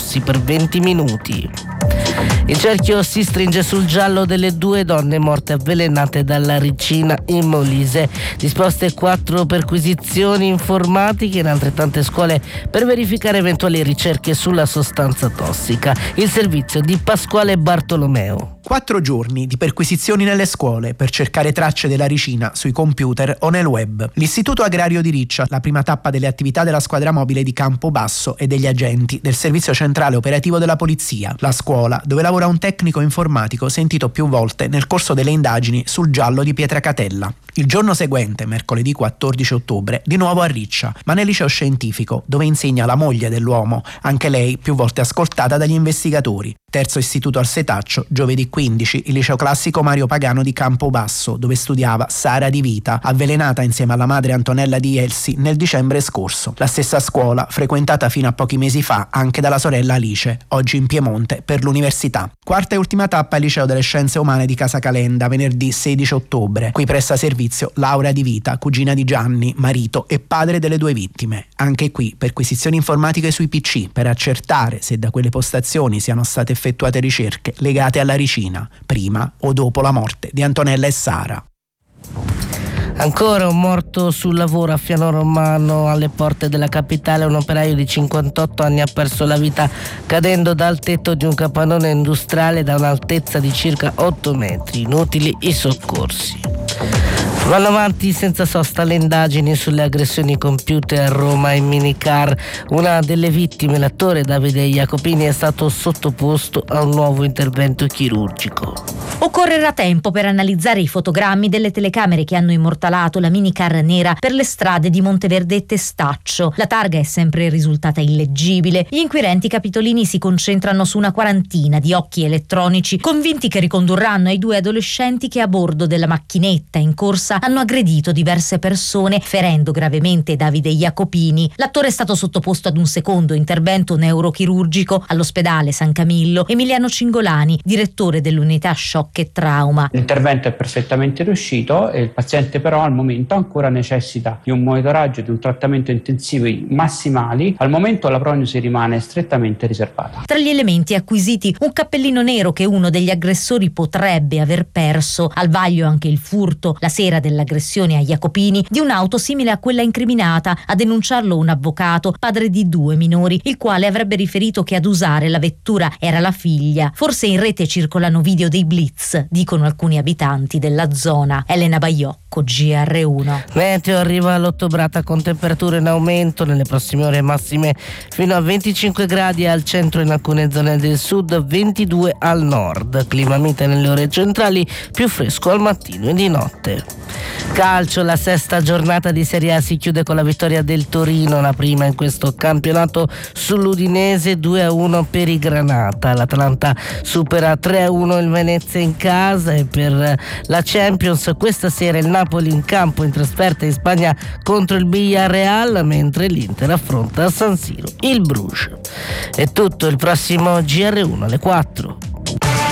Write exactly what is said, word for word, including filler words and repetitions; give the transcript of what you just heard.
rossi per venti minuti. Il cerchio si stringe sul giallo delle due donne morte avvelenate dalla ricina in Molise. Disposte quattro perquisizioni informatiche in altrettante scuole per verificare eventuali ricerche sulla sostanza tossica. Il servizio di Pasquale Bartolomeo. Quattro giorni di perquisizioni nelle scuole per cercare tracce della ricina sui computer o nel web. L'Istituto Agrario di Riccia, la prima tappa delle attività della squadra mobile di Campobasso e degli agenti del Servizio Centrale Operativo della Polizia. La scuola, dove lavora un tecnico informatico sentito più volte nel corso delle indagini sul giallo di Pietracatella. Il giorno seguente, mercoledì quattordici ottobre, di nuovo a Riccia, ma nel liceo scientifico, dove insegna la moglie dell'uomo, anche lei più volte ascoltata dagli investigatori. Terzo istituto al Setaccio, giovedì quindici, il liceo classico Mario Pagano di Campobasso, dove studiava Sara Di Vita, avvelenata insieme alla madre Antonella Di Elsi nel dicembre scorso. La stessa scuola, frequentata fino a pochi mesi fa anche dalla sorella Alice, oggi in Piemonte per l'università. Quarta e ultima tappa al liceo delle Scienze Umane di Casa Calenda, venerdì sedici ottobre. Qui presta servizio Laura Di Vita, cugina di Gianni, marito e padre delle due vittime. Anche qui perquisizioni informatiche sui P C per accertare se da quelle postazioni siano state effettuate ricerche legate alla ricina, prima o dopo la morte di Antonella e Sara. Ancora un morto sul lavoro a Fiano Romano, alle porte della capitale. Un operaio di cinquantotto anni ha perso la vita cadendo dal tetto di un capannone industriale da un'altezza di circa otto metri. Inutili i soccorsi. Vanno avanti senza sosta le indagini sulle aggressioni compiute a Roma in minicar. Una delle vittime, l'attore Davide Jacopini, è stato sottoposto a un nuovo intervento chirurgico. Occorrerà tempo per analizzare i fotogrammi delle telecamere che hanno immortalato la minicar nera per le strade di Monteverde e Testaccio. La targa è sempre risultata illeggibile. Gli inquirenti capitolini si concentrano su una quarantina di occhi elettronici, convinti che ricondurranno ai due adolescenti che a bordo della macchinetta in corsa hanno aggredito diverse persone, ferendo gravemente Davide Jacopini. L'attore è stato sottoposto ad un secondo intervento neurochirurgico all'ospedale San Camillo. Emiliano Cingolani, direttore dell'unità shock e trauma. L'intervento è perfettamente riuscito e il paziente però al momento ancora necessita di un monitoraggio, di un trattamento intensivo massimali. Al momento la prognosi rimane strettamente riservata. Tra gli elementi acquisiti un cappellino nero che uno degli aggressori potrebbe aver perso. Al vaglio anche il furto, la sera dell'aggressione a Jacopini, di un'auto simile a quella incriminata. A denunciarlo un avvocato, padre di due minori, il quale avrebbe riferito che ad usare la vettura era la figlia. Forse in rete circolano video dei blitz, dicono alcuni abitanti della zona. Elena Baiocco, G R uno. Meteo, arriva l'ottobrata con temperature in aumento nelle prossime ore, massime fino a venticinque gradi al centro, in alcune zone del sud, ventidue al nord. Clima mite nelle ore centrali, più fresco al mattino e di notte. Calcio, la sesta giornata di Serie A si chiude con la vittoria del Torino, la prima in questo campionato sull'Udinese, due a uno per i Granata. L'Atalanta supera tre a uno il Venezia in casa. E per la Champions questa sera il Napoli in campo in trasferta in Spagna contro il Villarreal, mentre l'Inter affronta a San Siro il Bruges. È tutto, il prossimo G R uno alle quattro.